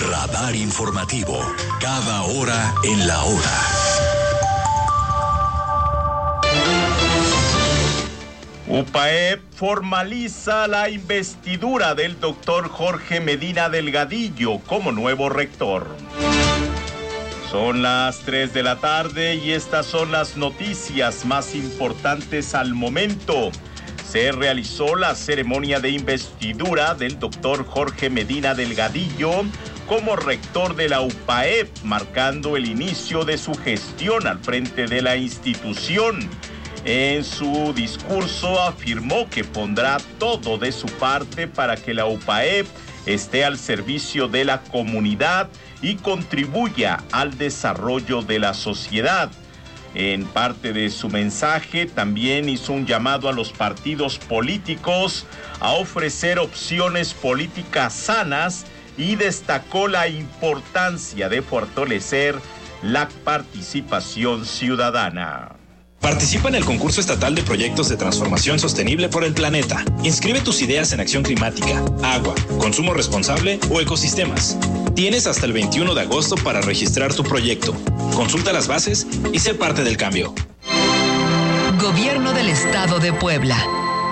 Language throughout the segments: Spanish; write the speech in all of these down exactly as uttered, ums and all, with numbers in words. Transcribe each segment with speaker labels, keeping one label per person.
Speaker 1: Radar informativo, cada hora en la hora.
Speaker 2: UPAEP formaliza la investidura del doctor Jorge Medina Delgadillo como nuevo rector. Son las tres de la tarde y estas son las noticias más importantes al momento. Se realizó la ceremonia de investidura del doctor Jorge Medina Delgadillo como rector de la UPAEP, marcando el inicio de su gestión al frente de la institución. En su discurso afirmó que pondrá todo de su parte para que la UPAEP esté al servicio de la comunidad y contribuya al desarrollo de la sociedad. En parte de su mensaje también hizo un llamado a los partidos políticos a ofrecer opciones políticas sanas y destacó la importancia de fortalecer la participación ciudadana.
Speaker 3: Participa en el concurso estatal de proyectos de transformación sostenible por el planeta. Inscribe tus ideas en acción climática, agua, consumo responsable o ecosistemas. Tienes hasta el veintiuno de agosto para registrar tu proyecto. Consulta las bases y sé parte del cambio.
Speaker 4: Gobierno del Estado de Puebla.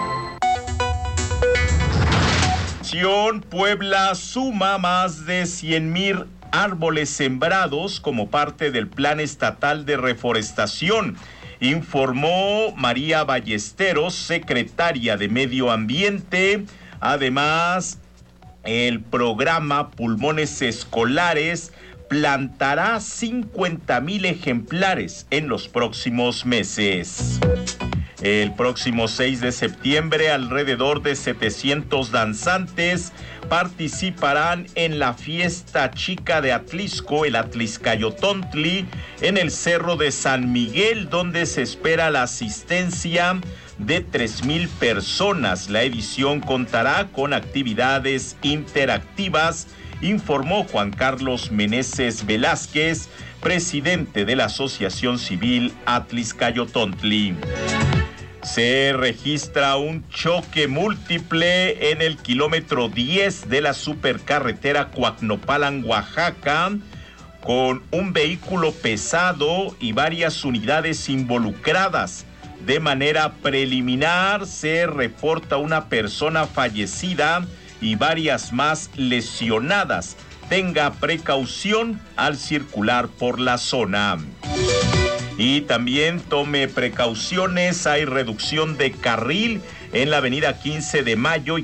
Speaker 2: Puebla suma más de cien mil árboles sembrados como parte del Plan Estatal de Reforestación, informó María Ballesteros, secretaria de Medio Ambiente. Además, el programa Pulmones Escolares plantará cincuenta mil ejemplares en los próximos meses. El próximo seis de septiembre, alrededor de setecientos danzantes participarán en la fiesta chica de Atlisco, el Atliscayotontli, en el Cerro de San Miguel, donde se espera la asistencia de tres mil personas. La edición contará con actividades interactivas, informó Juan Carlos Meneses Velázquez, presidente de la Asociación Civil Atliscayotontli. Se registra un choque múltiple en el kilómetro diez de la supercarretera Coacnopalan, Oaxaca, con un vehículo pesado y varias unidades involucradas. De manera preliminar se reporta una persona fallecida y varias más lesionadas. Tenga precaución al circular por la zona. Y también tome precauciones, hay reducción de carril en la avenida quince de mayo y